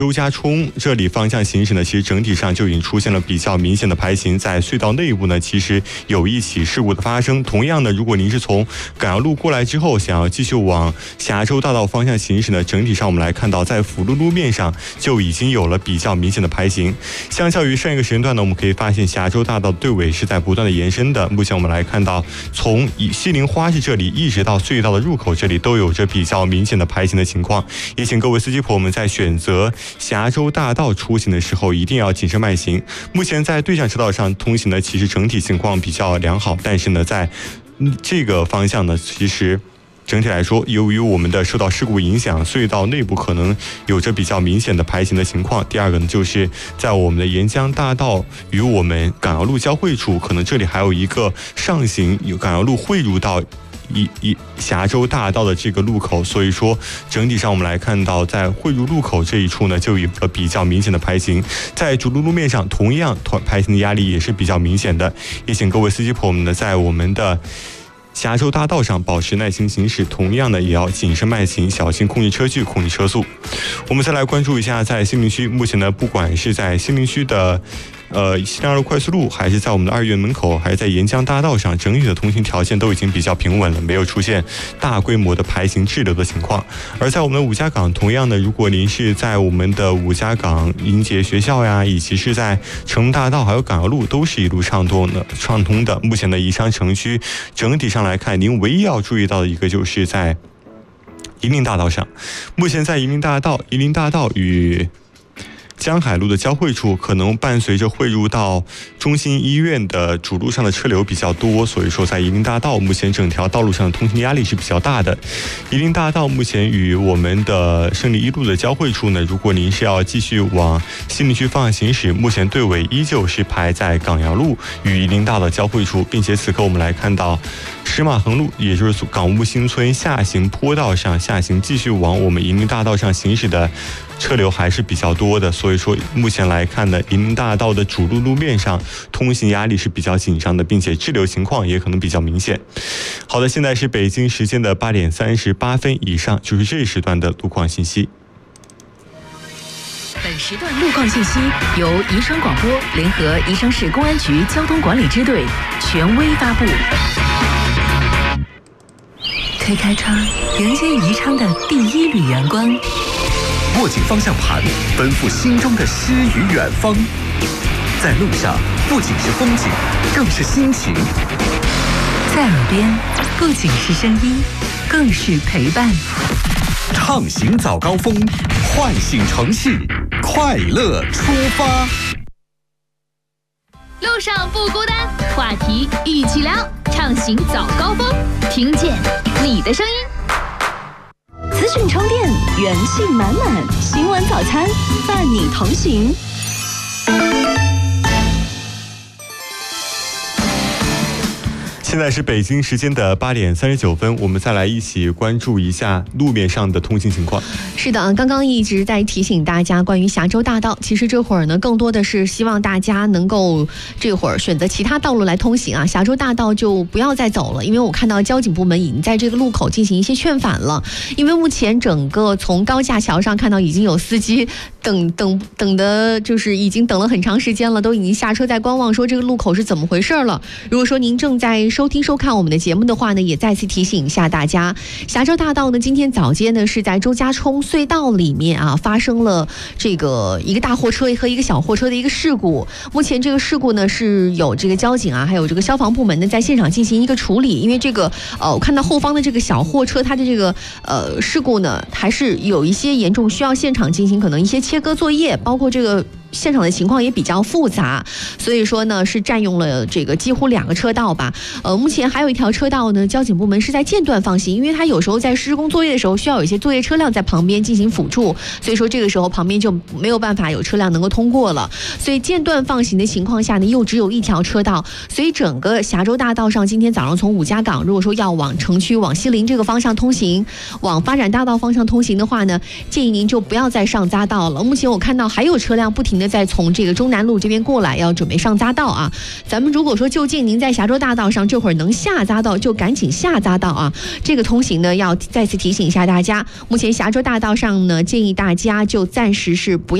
周家冲这里方向行驶呢，其实整体上就已经出现了比较明显的排形，在隧道内部呢，其实有一起事故的发生。同样的，如果您是从港瑶路过来之后，想要继续往霞州大道方向行驶呢，整体上我们来看到，在辅路路面上就已经有了比较明显的排形。相较于上一个时间段呢，我们可以发现霞州大道队尾是在不断的延伸的。目前我们来看到，从西陵花市这里一直到隧道的入口这里，都有着比较明显的排形的情况。也请各位司机朋友们在选择霞州大道出行的时候一定要谨慎慢行。目前在对向车道上通行呢，其实整体情况比较良好，但是呢，在这个方向呢，其实整体来说，由于我们的受到事故影响，隧道内部可能有着比较明显的排形的情况。第二个呢，就是在我们的沿江大道与我们港瑶路交汇处，可能这里还有一个上行有港瑶路汇入到霞州大道的这个路口，所以说整体上我们来看到，在汇入路口这一处呢，就有个比较明显的排形。在主路路面上，同样排形的压力也是比较明显的。也请各位司机朋友们呢，在我们的霞州大道上保持耐心行驶，同样呢也要谨慎慢行，小心控制车距，控制车速。我们再来关注一下，在西陵区，目前呢，不管是在西陵区的西陵二路快速路，还是在我们的2院门口，还是在沿江大道上，整体的通行条件都已经比较平稳了，没有出现大规模的排形滞留的情况。而在我们的五家港，同样的，如果您是在我们的五家港迎杰学校呀，以及是在成龙大道还有港瑶路，都是一路畅通的。目前的宜昌城区整体上来看，您唯一要注意到的一个就是在夷陵大道上，目前在夷陵大道与江海路的交汇处，可能伴随着汇入到中心医院的主路上的车流比较多，所以说在夷陵大道目前整条道路上的通行压力是比较大的。夷陵大道目前与我们的胜利一路的交汇处呢，如果您是要继续往西陵区方向行驶，目前队尾依旧是排在港瑶路与夷陵大道交汇处，并且此刻我们来看到石马横路，也就是港务新村下行坡道上下行继续往我们夷陵大道上行驶的车流还是比较多的，所以说目前来看呢，夷陵大道的主路路面上通行压力是比较紧张的，并且滞留情况也可能比较明显。好的，现在是北京时间的8点38分，以上就是这一时段的路况信息。 本时段路况信息由宜昌广播联合宜昌市公安局交通管理支队权威发布。推开窗，迎接宜昌的第一缕阳光。 握紧方向盘，奔赴心中的诗与远方。在路上，不仅是风景，更是心情。 在耳边，不仅是声音，更是陪伴。 畅行早高峰，唤醒城市，快乐出发。 路上不孤单，话题一起聊，畅行早高峰，听见你的声音。 资讯充电，元气满满，新闻早餐伴你同行。 现在是北京时间的8点39分，我们再来一起关注一下路面上的通行情况。 是的，刚刚一直在提醒大家关于霞州大道，其实这会儿呢，更多的是希望大家能够这会儿选择其他道路来通行啊，霞州大道就不要再走了，因为我看到交警部门已经在这个路口进行一些劝返了，因为目前整个从高架桥上看到已经有司机等的，就是已经等了很长时间了，都已经下车在观望，说这个路口是怎么回事了。如果说您正在收听收看我们的节目的话呢，也再次提醒一下大家，霞州大道呢，今天早间呢是在周家冲隧道里面啊发生了这个一个大货车和一个小货车的一个事故。目前这个事故呢是有这个交警啊，还有这个消防部门呢在现场进行一个处理，因为这个我看到后方的这个小货车它的这个事故呢还是有一些严重，需要现场进行可能一些切割作业，包括这个现场的情况也比较复杂，所以说呢是占用了这个几乎2个车道吧。目前还有一条车道呢，交警部门是在间断放行，因为它有时候在施工作业的时候需要有一些作业车辆在旁边进行辅助，所以说这个时候旁边就没有办法有车辆能够通过了，所以间断放行的情况下呢，又只有1条车道，所以整个霞州大道上今天早上从五家港，如果说要往城区往西陵这个方向通行，往发展大道方向通行的话呢，建议您就不要再上匝道了。目前我看到还有车辆不停呢再从这个中南路这边过来，要准备上匝道啊。咱们如果说就近您在霞州大道上这会儿能下匝道，就赶紧下匝道啊。这个通行呢要再次提醒一下大家，目前霞州大道上呢建议大家就暂时是不要